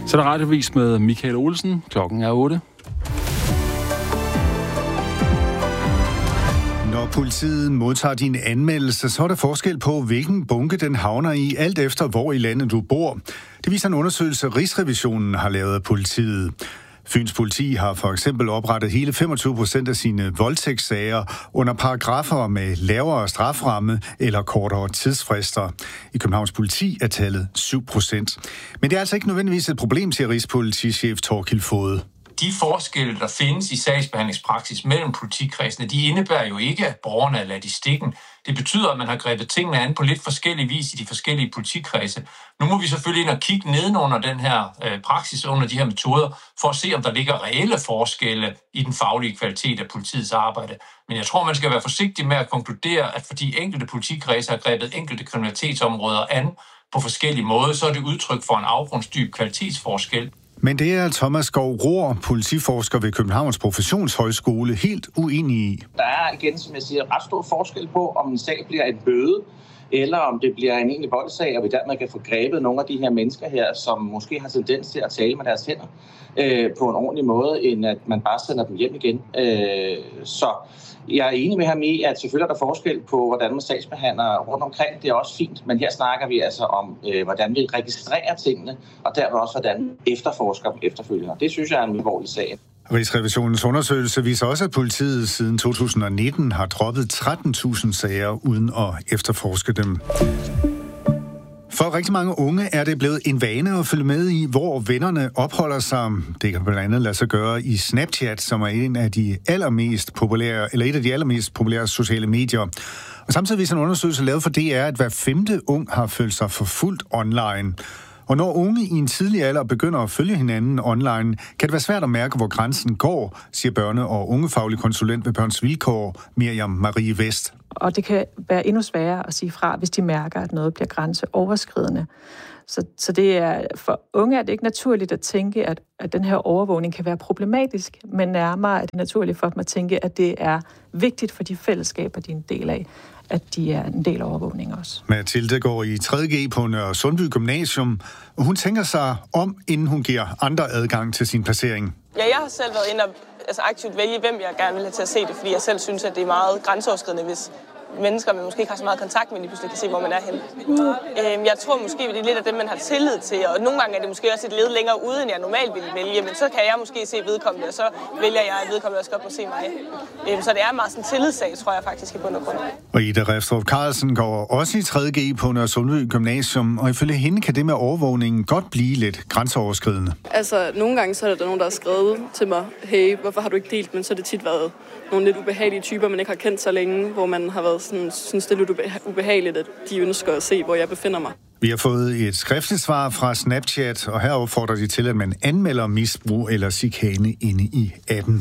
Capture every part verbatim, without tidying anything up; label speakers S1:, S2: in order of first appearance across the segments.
S1: Så er der radiovis med Michael Olsen. Klokken er otte.
S2: Når politiet modtager din anmeldelse, så er der forskel på, hvilken bunke den havner i, alt efter hvor i landet du bor. Det viser en undersøgelse, Rigsrevisionen har lavet af politiet. Fyns politi har for eksempel oprettet hele femogtyve procent af sine voldtægtssager under paragrafer med lavere straframme eller kortere tidsfrister. I Københavns politi er tallet syv procent. Men det er altså ikke nødvendigvis et problem, siger Rigspolitichef Thorkild Foged.
S3: De forskelle, der findes i sagsbehandlingspraksis mellem politikredsene, de indebærer jo ikke, at borgerne er ladt i stikken. Det betyder, at man har grebet tingene an på lidt forskellige vis i de forskellige politikredse. Nu må vi selvfølgelig ind og kigge nedenunder den her øh, praksis, under de her metoder, for at se, om der ligger reelle forskelle i den faglige kvalitet af politiets arbejde. Men jeg tror, man skal være forsigtig med at konkludere, at fordi enkelte politikredse har grebet enkelte kriminalitetsområder an på forskellige måder, så er det udtryk for en afgrundsdyb kvalitetsforskel.
S2: Men det er Thomas Skov Rohr, politiforsker ved Københavns Professionshøjskole, helt uenig i.
S4: Der er igen, som jeg siger, ret stor forskel på, om en sag bliver en bøde, eller om det bliver en egentlig voldssag, og vi dermed kan få grebet nogle af de her mennesker her, som måske har tendens til at tale med deres hænder øh, på en ordentlig måde, end at man bare sender dem hjem igen. Øh, så jeg er enig med ham i, at selvfølgelig er der forskel på, hvordan man sagsbehandler rundt omkring. Det er også fint, men her snakker vi altså om, øh, hvordan vi registrerer tingene, og dermed også, hvordan vi efterforsker dem efterfølgende. Det synes jeg er en alvorlig sag.
S2: Rigsrevisionens undersøgelse viser også, at politiet siden to tusind og nitten har droppet tretten tusind sager uden at efterforske dem. For rigtig mange unge er det blevet en vane at følge med i, hvor vennerne opholder sig. Det kan blandt andet lade sig gøre i Snapchat, som er en af de allermest populære, eller et af de allermest populære sociale medier. Og samtidig viser en undersøgelse lavet for D R, at hver femte ung har følt sig forfulgt online. Og når unge i en tidlig alder begynder at følge hinanden online, kan det være svært at mærke, hvor grænsen går, siger børne- og ungefaglig konsulent ved Børns Vilkår, Miriam Marie Vest.
S5: Og det kan være endnu sværere at sige fra, hvis de mærker, at noget bliver grænseoverskridende. Så, så det er, for unge er det ikke naturligt at tænke, at, at den her overvågning kan være problematisk, men nærmere er det naturligt for dem at tænke, at det er vigtigt for de fællesskaber, de er en del af, at de er en del af overvågning også.
S2: Mathilde går i tredje G på Nørre Sundby Gymnasium, og hun tænker sig om, inden hun giver andre adgang til sin placering.
S6: Ja, jeg har selv været inde og altså aktivt vælge, hvem jeg gerne vil have til at se det, fordi jeg selv synes, at det er meget grænseoverskridende, hvis mennesker, man måske ikke har så meget kontakt med, lige pludselig kan se, hvor man er henne. Mm. Jeg tror måske, det er lidt af dem, man har tillid til, og nogle gange er det måske også et led længere ude, end jeg normalt ville vælge, men så kan jeg måske se vedkommende, og så vælger jeg, at vedkommende også godt må se mig. Så det er meget sådan en tillidssag, tror jeg faktisk i bund og grund.
S2: Og Ida Refstrup Carlsen går også i tredje G på Nørre Sundby Gymnasium, og ifølge hende kan det med overvågningen godt blive lidt grænseoverskridende.
S7: Altså, nogle gange så er der nogen, der har skrevet til mig, hey, hvorfor har du ikke delt, men så er det tit været nogle lidt ubehagelige typer, man ikke har kendt så længe, hvor man har været sådan, synes det er lidt ubehageligt, at de ønsker at se, hvor jeg befinder mig.
S2: Vi har fået et skriftligt svar fra Snapchat, og her opfordrer de til, at man anmelder misbrug eller chikane inde i appen.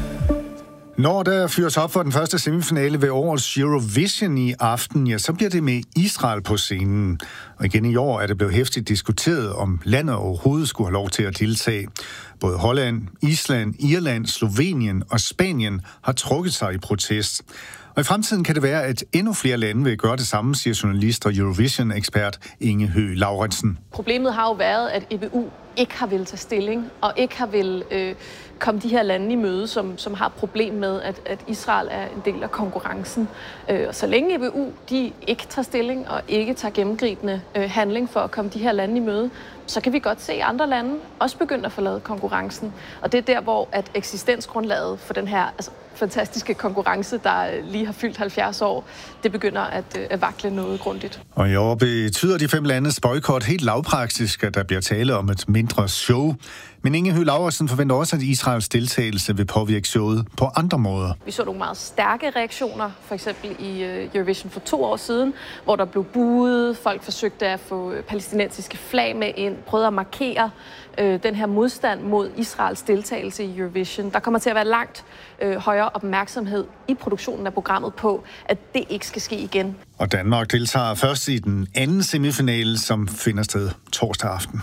S2: Når der fyres op for den første semifinale ved årets Eurovision i aften, ja, så bliver det med Israel på scenen. Og igen i år er det blevet heftigt diskuteret, om landet overhovedet skulle have lov til at deltage. Både Holland, Island, Irland, Slovenien og Spanien har trukket sig i protest. Og i fremtiden kan det være, at endnu flere lande vil gøre det samme, siger journalist og Eurovision-ekspert Inge Høgh Lauritsen.
S8: Problemet har jo været, at E B U ikke har vil tage stilling, og ikke har vil øh, komme de her lande i møde, som, som har et problem med, at, at Israel er en del af konkurrencen. Øh, og så længe E B U de ikke tager stilling og ikke tager gennemgribende øh, handling for at komme de her lande i møde, så kan vi godt se andre lande også begynde at forlade konkurrencen. Og det er der, hvor at eksistensgrundlaget for den her altså, fantastiske konkurrence, der lige har fyldt halvfjerds år, det begynder at, at vakle noget grundigt.
S2: Og i år betyder de fem landes boykot helt lavpraktisk, at der bliver tale om et mindre show. Men Inge Høgh Lauritsen forventer også, at Israels deltagelse vil påvirke showet på andre måder.
S8: Vi så nogle meget stærke reaktioner, for eksempel i Eurovision for to år siden, hvor der blev buet, folk forsøgte at få palæstinensiske flag med ind, prøvede at markere øh, den her modstand mod Israels deltagelse i Eurovision. Der kommer til at være langt øh, højere opmærksomhed i produktionen af programmet på, at det ikke skal ske igen.
S2: Og Danmark deltager først i den anden semifinale, som finder sted torsdag aften.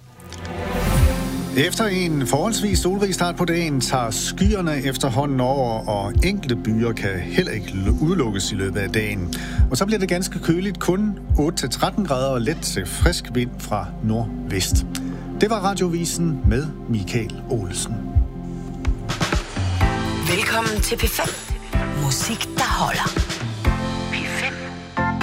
S2: Efter en forholdsvis solrig start på dagen tager skyerne efterhånden over, og enkelte byer kan heller ikke udelukkes i løbet af dagen. Og så bliver det ganske køligt, kun otte til tretten grader og let til frisk vind fra nordvest. Det var Radiovisen med Michael Olsen.
S9: Velkommen til P fem. Musik, der holder.